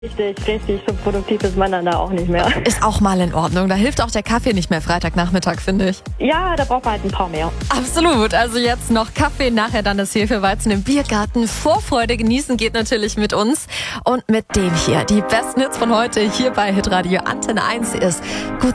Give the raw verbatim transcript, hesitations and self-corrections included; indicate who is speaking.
Speaker 1: Richtig, richtig, so produktiv ist man dann da auch nicht mehr.
Speaker 2: Ist auch mal in Ordnung. Da hilft auch der Kaffee nicht mehr Freitagnachmittag, finde ich.
Speaker 1: Ja, da braucht man halt ein paar mehr.
Speaker 2: Absolut. Also jetzt noch Kaffee, nachher dann das Hefeweizen im Biergarten. Vorfreude genießen geht natürlich mit uns. Und mit dem hier. Die besten Hits von heute hier bei Hitradio Antenne eins ist Gut